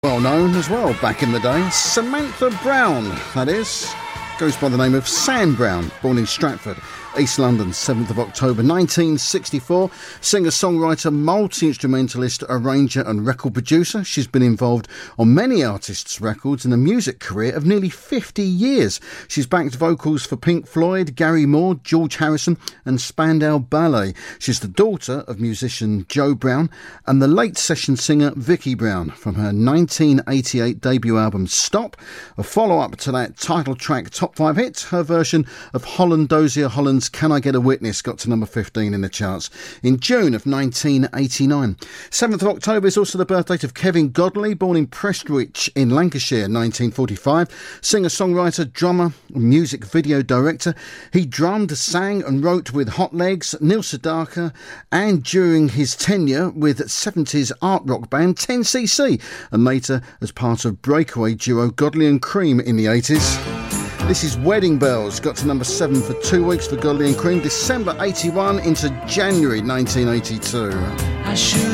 Well known as well back in the day. Samantha Brown, that is. Goes by the name of Sam Brown, born in Stratford, East London, 7th of October 1964. Singer-songwriter, multi-instrumentalist, arranger and record producer. She's been involved on many artists' records in a music career of nearly 50 years. She's backed vocals for Pink Floyd, Gary Moore, George Harrison and Spandau Ballet. She's the daughter of musician Joe Brown and the late session singer Vicky Brown from her 1988 debut album Stop. A follow-up to that title track Top 5 hit, her version of Holland Dozier Holland's Can I Get a Witness got to number 15 in the charts in June of 1989. 7th of October is also the birth date of Kevin Godley, born in Prestwich in Lancashire, 1945. Singer-songwriter, drummer, music video director. He drummed, sang and wrote with Hot Legs, Neil Sedaka, and during his tenure with 70s art rock band 10cc, and later as part of breakaway duo Godley and Cream in the 80s. This is Wedding Bells, got to number 7 for 2 weeks for Godley and Cream, December 81 into January 1982.